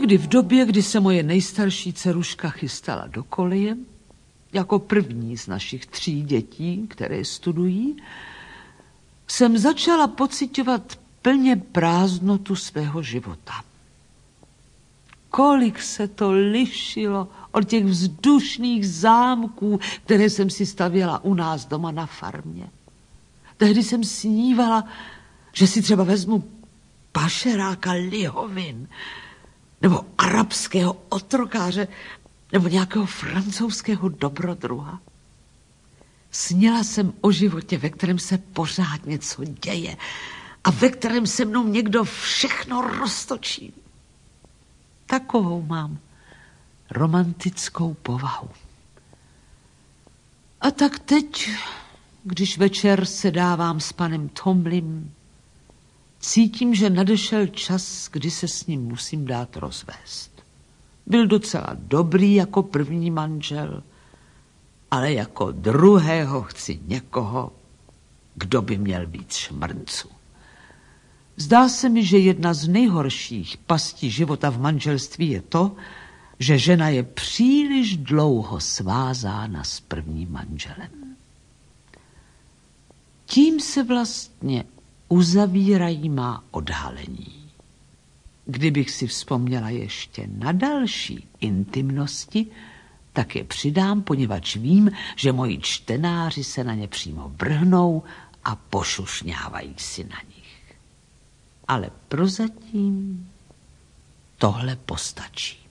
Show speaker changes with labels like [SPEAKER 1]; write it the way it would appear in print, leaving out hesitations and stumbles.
[SPEAKER 1] Někdy v době, kdy se moje nejstarší dceruška chystala do koleje, jako první z našich 3 dětí, které studují, jsem začala pociťovat plně prázdnotu svého života. Kolik se to lišilo od těch vzdušných zámků, které jsem si stavěla u nás doma na farmě. Tehdy jsem snívala, že si třeba vezmu pašeráka lihovin, nebo arabského otrokáře, nebo nějakého francouzského dobrodruha. Snila jsem o životě, ve kterém se pořád něco děje a ve kterém se mnou někdo všechno roztočí. Takovou mám romantickou povahu. A tak teď, když večer sedávám s panem Tomlym, cítím, že nadešel čas, kdy se s ním musím dát rozvést. Byl docela dobrý jako první manžel, ale jako druhého chci někoho, kdo by měl být šmrncu. Zdá se mi, že jedna z nejhorších pastí života v manželství je to, že žena je příliš dlouho svázána s prvním manželem. Tím se vlastně uzavírají má odhalení. Kdybych si vzpomněla ještě na další intimnosti, tak je přidám, poněvadž vím, že moji čtenáři se na ně přímo vrhnou a pošušňávají si na nich. Ale prozatím tohle postačí.